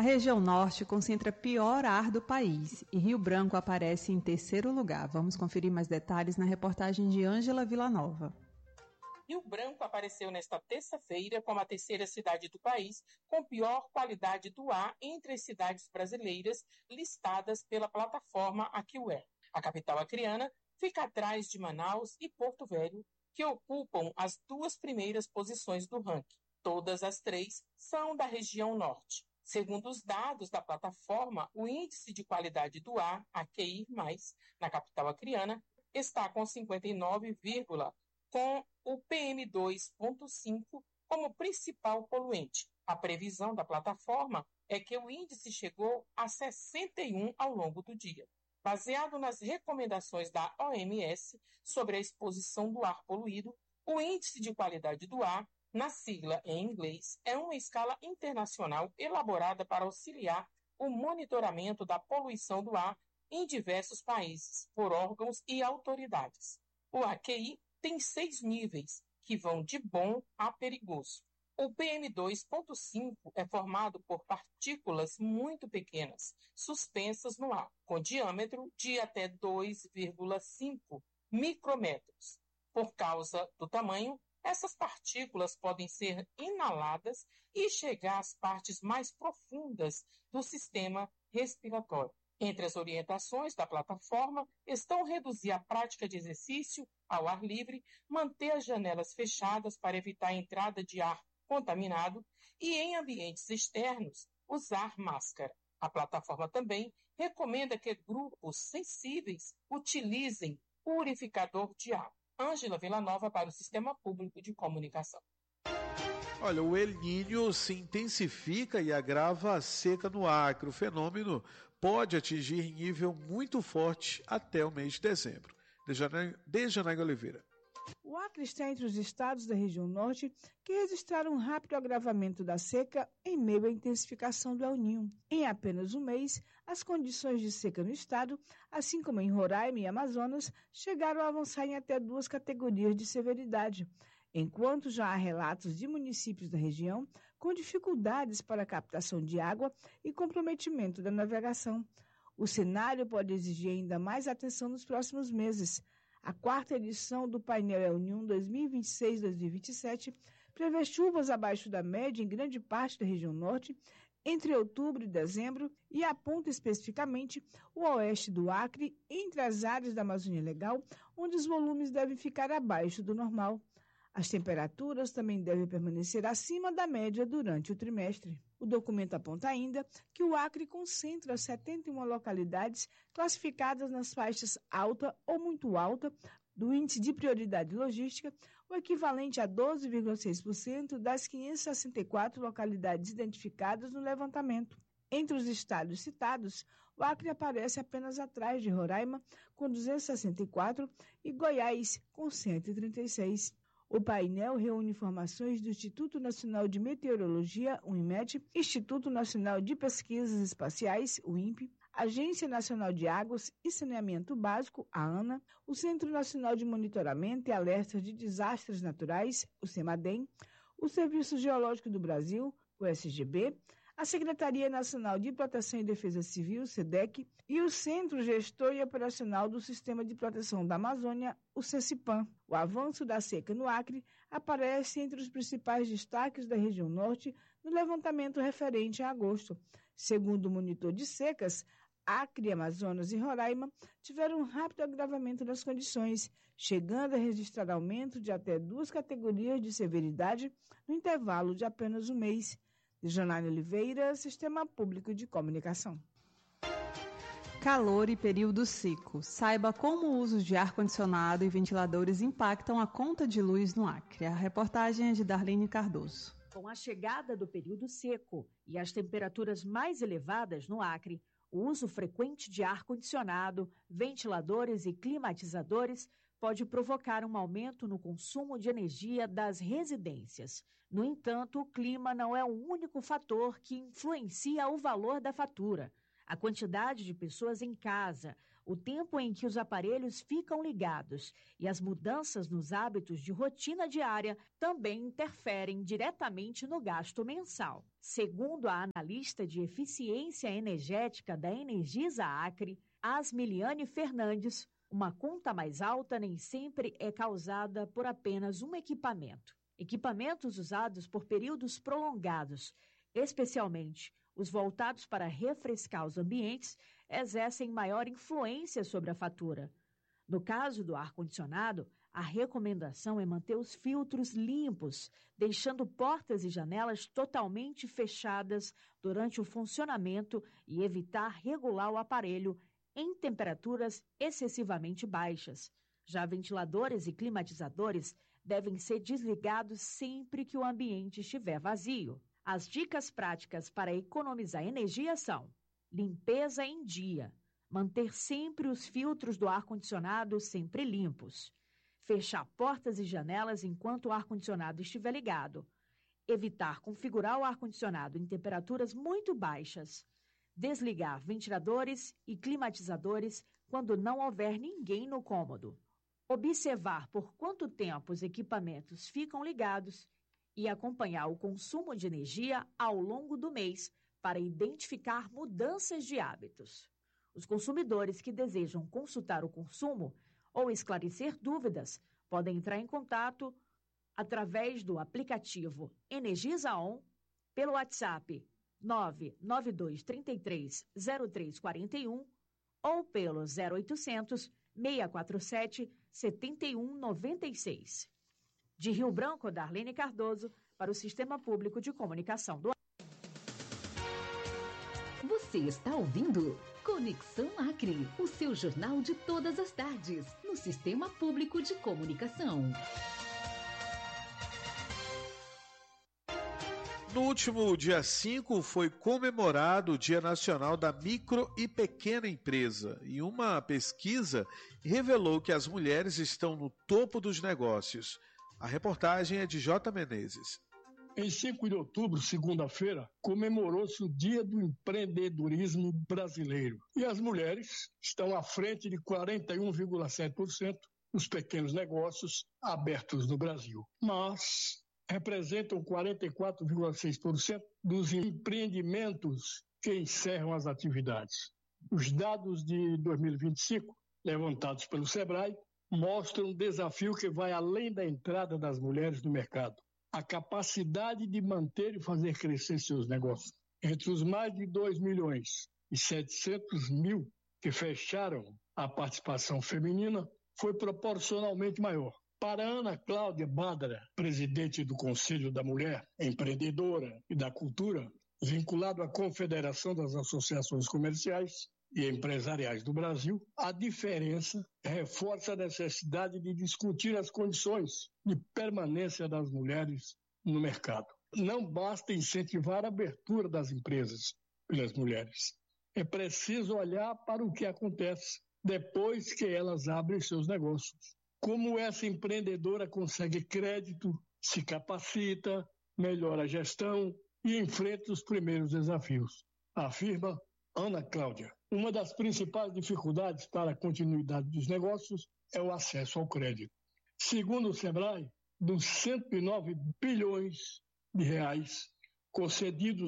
região norte concentra pior ar do país e Rio Branco aparece em terceiro lugar. Vamos conferir mais detalhes na reportagem de Ângela Villanova. Rio Branco apareceu nesta terça-feira como a terceira cidade do país com pior qualidade do ar entre as cidades brasileiras listadas pela plataforma AccuAir. A capital acreana fica atrás de Manaus e Porto Velho, que ocupam as duas primeiras posições do ranking. Todas as três são da região norte. Segundo os dados da plataforma, o índice de qualidade do ar, AQI+, na capital acreana, está com 59, com o PM2.5 como principal poluente. A previsão da plataforma é que o índice chegou a 61 ao longo do dia. Baseado nas recomendações da OMS sobre a exposição do ar poluído, o índice de qualidade do ar, na sigla em inglês, é uma escala internacional elaborada para auxiliar o monitoramento da poluição do ar em diversos países, por órgãos e autoridades. O AQI tem 6 níveis, que vão de bom a perigoso. O PM2.5 é formado por partículas muito pequenas, suspensas no ar, com diâmetro de até 2,5 micrômetros. Por causa do tamanho, essas partículas podem ser inaladas e chegar às partes mais profundas do sistema respiratório. Entre as orientações da plataforma estão reduzir a prática de exercício ao ar livre, manter as janelas fechadas para evitar a entrada de ar contaminado e, em ambientes externos, usar máscara. A plataforma também recomenda que grupos sensíveis utilizem purificador de ar. Ângela Villanova para o Sistema Público de Comunicação. Olha, o El Niño se intensifica e agrava a seca no Acre. O fenômeno pode atingir nível muito forte até o mês de dezembro. Dejanay Oliveira. O Acre está entre os estados da região norte que registraram um rápido agravamento da seca em meio à intensificação do El Niño. Em apenas um mês, as condições de seca no estado, assim como em Roraima e Amazonas, chegaram a avançar em até 2 categorias de severidade, enquanto já há relatos de municípios da região com dificuldades para a captação de água e comprometimento da navegação. O cenário pode exigir ainda mais atenção nos próximos meses. A 4ª edição do painel El Niño 2026-2027 prevê chuvas abaixo da média em grande parte da região norte entre outubro e dezembro e aponta especificamente o oeste do Acre entre as áreas da Amazônia Legal, onde os volumes devem ficar abaixo do normal. As temperaturas também devem permanecer acima da média durante o trimestre. O documento aponta ainda que o Acre concentra 71 localidades classificadas nas faixas alta ou muito alta do Índice de Prioridade Logística, o equivalente a 12,6% das 564 localidades identificadas no levantamento. Entre os estados citados, o Acre aparece apenas atrás de Roraima, com 264, e Goiás, com 136. O painel reúne informações do Instituto Nacional de Meteorologia, o INMET, Instituto Nacional de Pesquisas Espaciais, o INPE, Agência Nacional de Águas e Saneamento Básico, a ANA, o Centro Nacional de Monitoramento e Alertas de Desastres Naturais, o CEMADEM, o Serviço Geológico do Brasil, o SGB, a Secretaria Nacional de Proteção e Defesa Civil, SEDEC, e o Centro Gestor e Operacional do Sistema de Proteção da Amazônia, o CECIPAM. O avanço da seca no Acre aparece entre os principais destaques da região norte no levantamento referente a agosto. Segundo o monitor de secas, Acre, Amazonas e Roraima tiveram um rápido agravamento das condições, chegando a registrar aumento de até 2 categorias de severidade no intervalo de apenas um mês. Janaína Oliveira, Sistema Público de Comunicação. Calor e período seco. Saiba como o uso de ar-condicionado e ventiladores impactam a conta de luz no Acre. A reportagem é de Darlene Cardoso. Com a chegada do período seco e as temperaturas mais elevadas no Acre, o uso frequente de ar-condicionado, ventiladores e climatizadores pode provocar um aumento no consumo de energia das residências. No entanto, o clima não é o único fator que influencia o valor da fatura. A quantidade de pessoas em casa, o tempo em que os aparelhos ficam ligados e as mudanças nos hábitos de rotina diária também interferem diretamente no gasto mensal. Segundo a analista de eficiência energética da Energisa Acre, Asmiliane Fernandes, uma conta mais alta nem sempre é causada por apenas um equipamento. Equipamentos usados por períodos prolongados, especialmente os voltados para refrescar os ambientes, exercem maior influência sobre a fatura. No caso do ar-condicionado, a recomendação é manter os filtros limpos, deixando portas e janelas totalmente fechadas durante o funcionamento e evitar regular o aparelho em temperaturas excessivamente baixas. Já ventiladores e climatizadores devem ser desligados sempre que o ambiente estiver vazio. As dicas práticas para economizar energia são: limpeza em dia, manter sempre os filtros do ar-condicionado sempre limpos, fechar portas e janelas enquanto o ar-condicionado estiver ligado, evitar configurar o ar-condicionado em temperaturas muito baixas, desligar ventiladores e climatizadores quando não houver ninguém no cômodo, observar por quanto tempo os equipamentos ficam ligados e acompanhar o consumo de energia ao longo do mês para identificar mudanças de hábitos. Os consumidores que desejam consultar o consumo ou esclarecer dúvidas podem entrar em contato através do aplicativo Energisa On, pelo WhatsApp 992330341 ou pelo 0800 647 7196. De Rio Branco, Darlene Cardoso, para o Sistema Público de Comunicação do Acre. Você está ouvindo Conexão Acre, o seu jornal de todas as tardes, no Sistema Público de Comunicação. No último dia 5 foi comemorado o Dia Nacional da Micro e Pequena Empresa e uma pesquisa revelou que as mulheres estão no topo dos negócios. A reportagem é de J. Menezes. Em 5 de outubro, segunda-feira, comemorou-se o Dia do Empreendedorismo Brasileiro. E as mulheres estão à frente de 41,7% dos pequenos negócios abertos no Brasil. Mas representam 44,6% dos empreendimentos que encerram as atividades. Os dados de 2025, levantados pelo SEBRAE, mostram um desafio que vai além da entrada das mulheres no mercado. A capacidade de manter e fazer crescer seus negócios. Entre os mais de 2.700.000 que fecharam a participação feminina, foi proporcionalmente maior. Para Ana Cláudia Badra, presidente do Conselho da Mulher, empreendedora e da Cultura, vinculado à Confederação das Associações Comerciais e Empresariais do Brasil, a diferença reforça a necessidade de discutir as condições de permanência das mulheres no mercado. Não basta incentivar a abertura das empresas pelas mulheres. É preciso olhar para o que acontece depois que elas abrem seus negócios. Como essa empreendedora consegue crédito, se capacita, melhora a gestão e enfrenta os primeiros desafios, afirma Ana Cláudia. Uma das principais dificuldades para a continuidade dos negócios é o acesso ao crédito. Segundo o SEBRAE, dos 109 bilhões de reais concedidos